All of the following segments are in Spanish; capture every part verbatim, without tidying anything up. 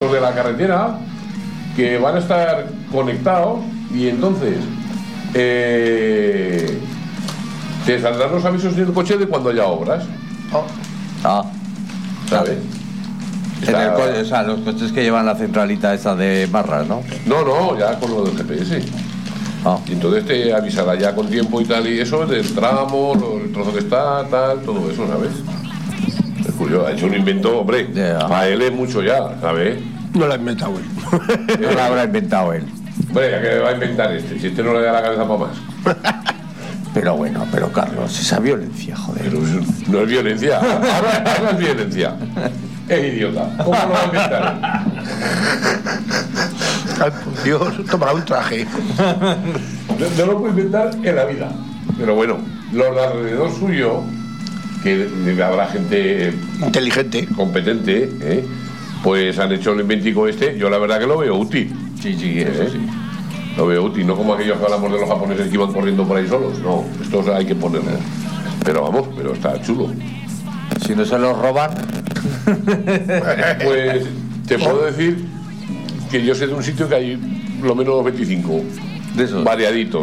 los de la carretera, que van a estar conectados y entonces eh, te saldrán los avisos en el coche de cuando haya obras. Oh. Ah, ¿Sabes? en el co- o sea, los coches que llevan la centralita esa de barras, ¿no? No, no, ya con lo del G P S. Ah. Y entonces te avisará ya con tiempo y tal, y eso, del tramo, lo- el trozo que está, tal, todo eso, ¿sabes? Es curioso, ha hecho un invento, hombre, Yeah. para él es mucho ya, ¿sabes? No lo ha inventado él. No lo habrá inventado él. Hombre, ya que va a inventar este, si este no le da la cabeza para más. Pero bueno, pero Carlos, esa violencia, joder. Pero es- no es violencia, ahora, ahora es violencia. Es idiota, ¿cómo lo va a inventar? Ay, por Dios, tomará un traje. No, no lo puede inventar en la vida. Pero bueno, los de alrededor suyo, que habrá gente Inteligente. competente, ¿eh? Pues han hecho el inventico este. Yo la verdad que lo veo útil. Sí, sí, eso ¿Eh? sí. Lo veo útil, no como aquellos que hablamos de los japoneses que iban corriendo por ahí solos. No, estos hay que ponerlo. Pero vamos, pero está chulo. Si no se los roban. Pues te puedo decir que yo sé de un sitio que hay lo menos veinticinco De esos. variaditos.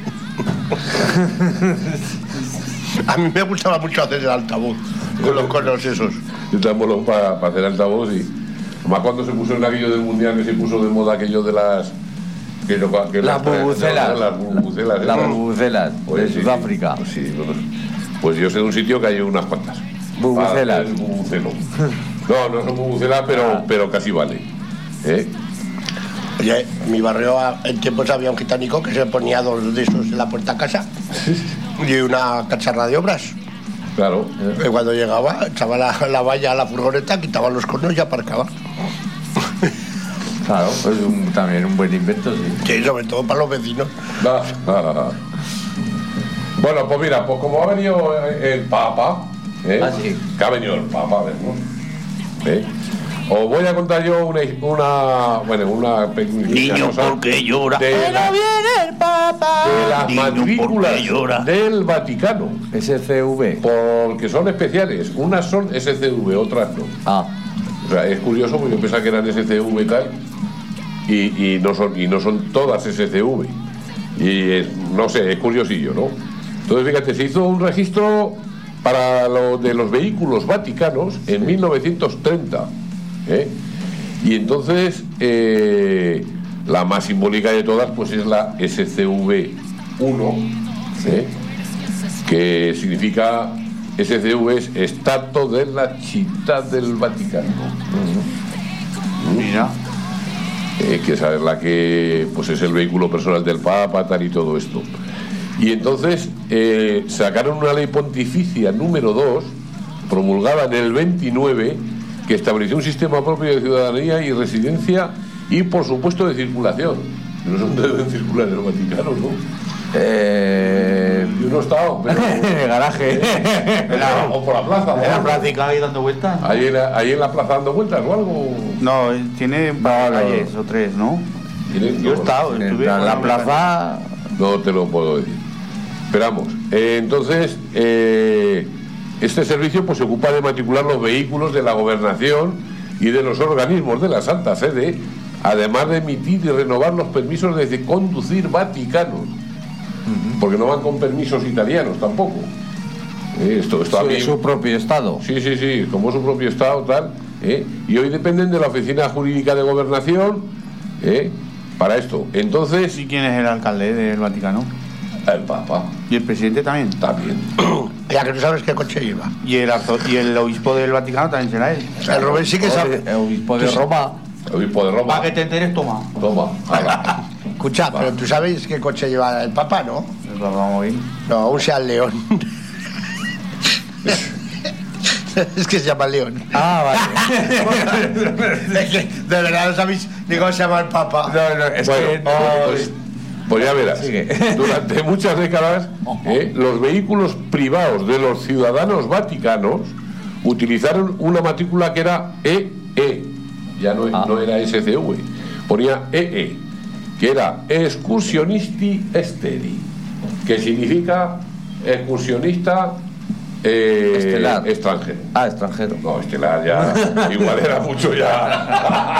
A mí me gustaba mucho hacer el altavoz con los conos esos. Estamos para pa hacer altavoz y además cuando se puso en aquello del mundial, que se puso de moda aquello de las que lo- que Las bubucelas. no, las bubucelas, Las ¿no? bubucelas Pues de sí, Sudáfrica. sí, sí, bueno, pues yo sé de un sitio que hay unas cuantas Bubucelas. para hacer el bubucelo. No, no son bubucelas, pero, Ah. pero casi vale, ¿eh? Oye, en mi barrio a- en tiempos había un gitánico que se ponía dos de esos en la puerta a casa y una cacharra de obras. Claro. Y cuando llegaba, echaba la, la valla a la furgoneta, quitaba los conos y aparcaba. Claro, pues un- también un buen invento, sí. Sí, sobre todo para los vecinos. Ah, ah, ah. Bueno, pues mira, pues como ha venido el Papa, ¿eh? Ah, sí. Que ha venido el Papa, ¿no? ¿Eh? Os voy a contar yo una, una bueno, una pequeña Niño, cosa ¿por qué llora? de, la- viene el Papa. de las Niño, ¿por qué matrículas llora? del Vaticano, S C V. porque son especiales. Unas son S C V, otras no. Ah, O sea, es curioso porque yo pensaba que eran S C V y tal, y, y, no, son, y no son todas S C V. Y es- no sé, es curiosillo, ¿no? Entonces, fíjate, se hizo un registro para lo de los vehículos vaticanos en mil novecientos treinta. ¿eh? Y entonces, eh, la más simbólica de todas, pues es la S C V uno, ¿eh? Que significa, S C V es Stato della Città del Vaticano. mira. Eh, que es la que pues es el vehículo personal del Papa, tal y todo esto. Y entonces eh, sacaron una ley pontificia número dos, promulgada en el veintinueve, que estableció un sistema propio de ciudadanía y residencia y, por supuesto, de circulación. Que no sé dónde deben circular en el Vaticano, ¿no? Eh, Yo no he estado, pero... en el garaje. Pero- o por la plaza, o ¿En la algo. plática ahí dando vueltas? Ahí en, la, ahí en la plaza dando vueltas o algo. No, él tiene No, no. calles o tres, ¿no? ¿Tienes? Yo he No, estado, En estuve la, con la una plaza. No te lo puedo decir. Esperamos. Eh, entonces, eh, este servicio pues se ocupa de matricular los vehículos de la gobernación y de los organismos de la Santa Sede, además de emitir y renovar los permisos de conducir vaticanos, porque no van con permisos italianos tampoco. Eh, esto, esto a Su, mí- su propio estado. Sí, sí, sí, como su propio estado, tal. ¿eh? Y hoy dependen de la Oficina Jurídica de Gobernación ¿eh? para esto. Entonces, ¿Y quién es el alcalde del Vaticano? el Papa ¿Y el presidente también? también. Ya que no sabes qué coche lleva. ¿Y el, arzo- y el obispo del Vaticano también será él? El Rubén sí que sabe. El obispo de Roma. El obispo de Roma. Para que te enteres, toma. Toma, ala. Escucha, pero tú sabes qué coche lleva el Papa, ¿no? El Papa Móvil. No, un Seat León. Es que se llama León. Ah, vale. Es que de verdad no sabéis ni cómo se llama el Papa. No, no, es Bueno, que no. pues, pues ya verás. Sigue. Durante muchas décadas, ¿eh? los vehículos privados de los ciudadanos vaticanos utilizaron una matrícula que era E E. Ya no, Ah. no era S C V. Ponía E E, que era Excursionisti Esteri, que significa excursionista eh, Estelar. extranjero. Ah, extranjero. No, estelar ya, igual era mucho ya.